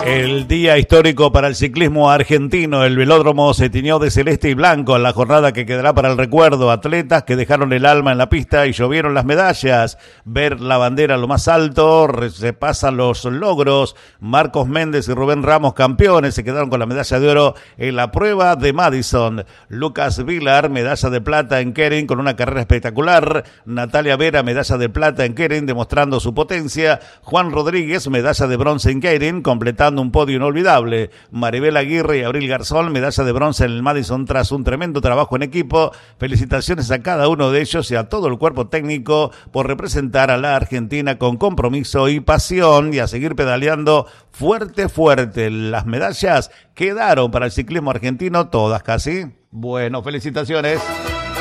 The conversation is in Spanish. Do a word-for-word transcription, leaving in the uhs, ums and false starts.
El día histórico para el ciclismo argentino. El velódromo se tiñó de celeste y blanco en la jornada que quedará para el recuerdo. Atletas que dejaron el alma en la pista y llovieron las medallas. Ver la bandera a lo más alto, se pasan los logros. Marcos Méndez y Rubén Ramos, campeones, se quedaron con la medalla de oro en la prueba de Madison. Lucas Vilar, medalla de plata en Kering con una carrera espectacular. Natalia Vera, medalla de plata en Kering, demostrando su potencia. Juan Rodríguez, medalla de bronce en Kering, completando un podio inolvidable. Maribel Aguirre y Abril Garzón, medalla de bronce en el Madison tras un tremendo trabajo en equipo. Felicitaciones a cada uno de ellos y a todo el cuerpo técnico por representar a la Argentina con compromiso y pasión, y a seguir pedaleando fuerte, fuerte. Las medallas quedaron para el ciclismo argentino, todas casi. Bueno, felicitaciones.